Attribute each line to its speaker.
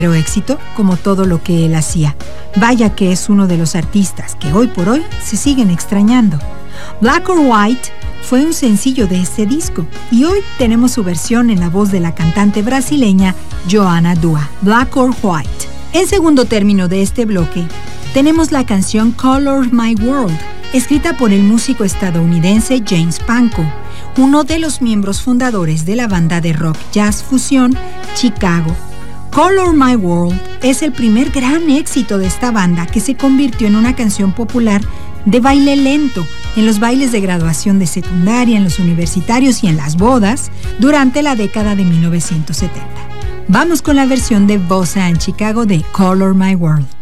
Speaker 1: éxito como todo lo que él hacía. Vaya que es uno de los artistas que hoy por hoy se siguen extrañando. Black or White fue un sencillo de este disco y hoy tenemos su versión en la voz de la cantante brasileña Joana Dua, Black or White. En segundo término de este bloque, tenemos la canción Color My World, escrita por el músico estadounidense James Pankow, uno de los miembros fundadores de la banda de rock jazz fusión Chicago. Color My World es el primer gran éxito de esta banda que se convirtió en una canción popular de baile lento en los bailes de graduación de secundaria, en los universitarios y en las bodas durante la década de 1970. Vamos con la versión de Bossa en Chicago de Color My World.